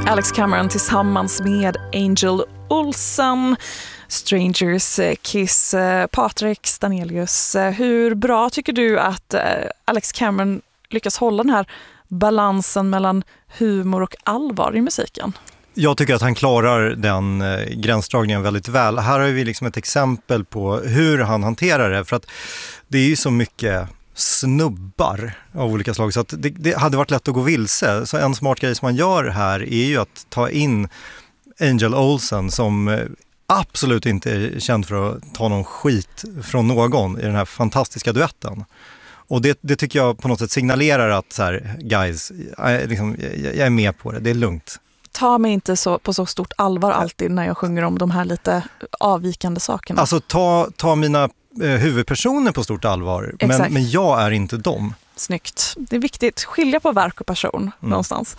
Alex Cameron tillsammans med Angel Olsen, Strangers Kiss. Patrik Stanelius, hur bra tycker du att Alex Cameron lyckas hålla den här balansen mellan humor och allvar i musiken? Jag tycker att han klarar den gränsdragningen väldigt väl. Här har vi liksom ett exempel på hur han hanterar det, för att det är ju så mycket snubbar av olika slag så att det hade varit lätt att gå vilse. Så en smart grej som man gör här är ju att ta in Angel Olsen som absolut inte är känd för att ta någon skit från någon i den här fantastiska duetten. Och det tycker jag på något sätt signalerar att så här, guys, jag är med på det, det är lugnt. Ta mig inte på så stort allvar alltid när jag sjunger om de här lite avvikande sakerna. Alltså ta mina huvudpersoner på stort allvar, men jag är inte dem. Snyggt. Det är viktigt. Skilja på verk och person någonstans.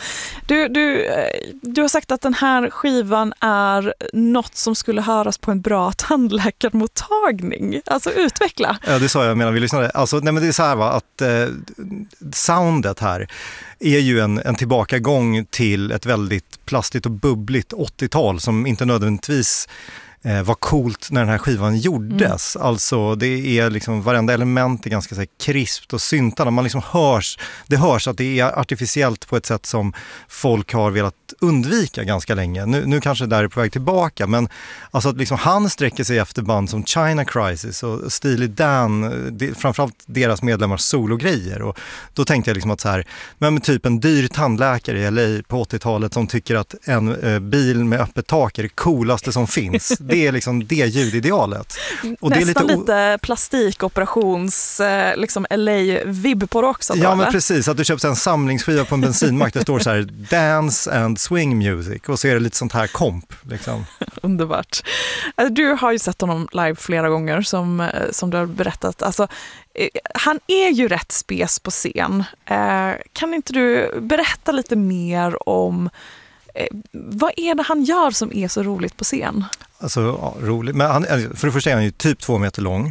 Du har sagt att den här skivan är något som skulle höras på en bra tandläkarmottagning. Alltså utveckla. Ja, det sa jag medan vi lyssnade. Alltså, nej, men det är så här att soundet här är ju en tillbakagång till ett väldigt plastigt och bubbligt 80-tal som inte nödvändigtvis var coolt när den här skivan gjordes. Alltså det är liksom varenda element är ganska så här krispt och syntarna. Man liksom det hörs att det är artificiellt på ett sätt som folk har velat undvika ganska länge. Nu kanske det där är på väg tillbaka, men alltså att liksom han sträcker sig efter band som China Crisis och Steely Dan, framförallt deras medlemmars sologrejer. Och då tänkte jag liksom att så här, men typ en dyr tandläkare i LA på 80-talet som tycker att en bil med öppet tak är det coolaste som finns. Det är liksom det ljudidealet. Och nästan det är lite plastikoperations liksom LA-vibb på det också. Ja, men precis. Att du köper en samlingsskiva på en bensinmack där står så här Dance and Swing Music och så är det lite sånt här komp. Liksom. Underbart. Du har ju sett honom live flera gånger som du har berättat. Alltså, han är ju rätt spes på scen. Kan inte du berätta lite mer om vad är det han gör som är så roligt på scen? Alltså, ja, roligt. Men för det första är han ju typ 2 meter lång.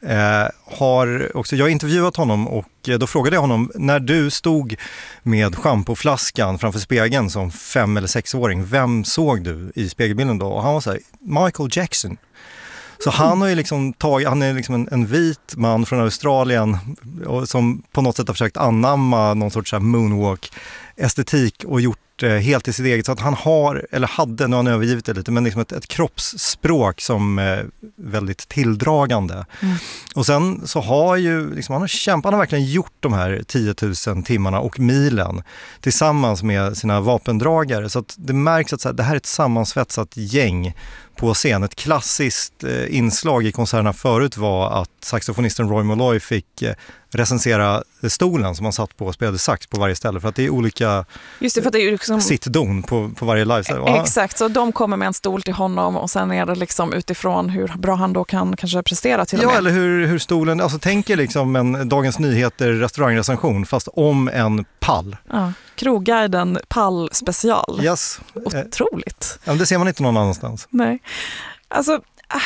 Jag har intervjuat honom och då frågade jag honom, när du stod med schampoflaskan framför spegeln som 5- eller 6-åring, vem såg du i spegelbilden då? Och han var så här, Michael Jackson. Så han har ju liksom han är liksom en vit man från Australien som på något sätt har försökt anamma någon sorts moonwalk-estetik och gjort helt i sitt eget, så att han hade, nu har han övergivit det lite, men liksom ett kroppsspråk som är väldigt tilldragande. Och sen så har ju liksom, han har verkligen gjort de här 10 000 timmarna och milen tillsammans med sina vapendragare, så att det märks att så här, det här är ett sammansvetsat gäng på scen. Ett klassiskt inslag i konserterna förut var att saxofonisten Roy Molloy fick recensera stolen som han satt på och spelade sax på varje ställe, för att det är olika sittdon på varje live. Exakt, så de kommer med en stol till honom och sen är det liksom utifrån hur bra han då kan kanske prestera till och med. Ja, eller hur stolen, alltså tänker liksom en Dagens Nyheter restaurangrecension fast om en pall. Ja, Krogguiden pall special. Yes. Otroligt. Ja, det ser man inte någon annanstans. Nej. Alltså,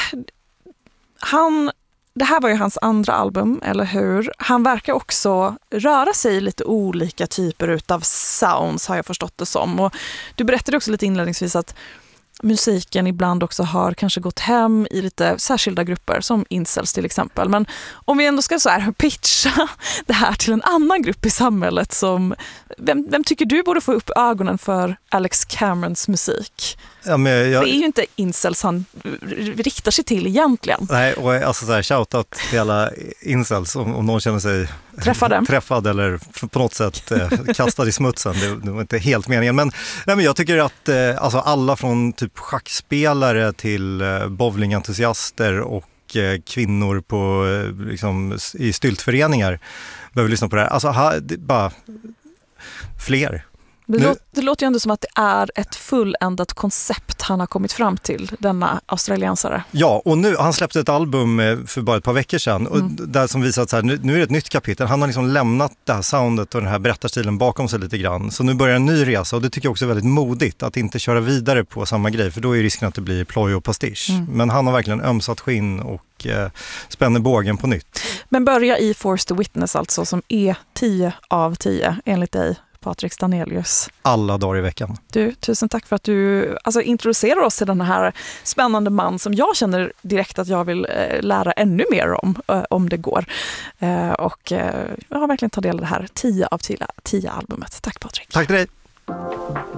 det här var ju hans andra album, eller hur? Han verkar också röra sig i lite olika typer utav sounds, har jag förstått det som. Och du berättade också lite inledningsvis att musiken ibland också har kanske gått hem i lite särskilda grupper, som incels till exempel. Men om vi ändå ska så här pitcha det här till en annan grupp i samhället, som vem tycker du borde få upp ögonen för Alex Camerons musik? Ja, men det är ju inte incels han riktar sig till egentligen. Nej, och alltså så här, shoutout till alla incels om någon känner sig träffad eller på något sätt kastad i smutsen. Det var inte helt meningen. Men jag tycker att alltså alla från typ schackspelare till bowlingentusiaster och kvinnor på, liksom, i styltföreningar behöver lyssna på det här. Alltså bara fler. Det låter ju ändå som att det är ett fulländat koncept han har kommit fram till, denna australiensare. Ja, och nu han släppte ett album för bara ett par veckor sedan och där som visar att så här, nu är det ett nytt kapitel. Han har liksom lämnat det här soundet och den här berättarstilen bakom sig lite grann. Så nu börjar en ny resa och det tycker jag också är väldigt modigt att inte köra vidare på samma grej, för då är risken att det blir ploj och pastisch. Men han har verkligen ömsat skinn och spänner bågen på nytt. Men börja i Forced to Witness alltså, som är 10 av 10 enligt dig Patrik Stanelius. Alla dagar i veckan. Du, tusen tack för att du introducerar oss till den här spännande man som jag känner direkt att jag vill lära ännu mer om det går. Och jag har verkligen tagit del av det här 10 av 10 albumet. Tack Patrik. Tack till dig.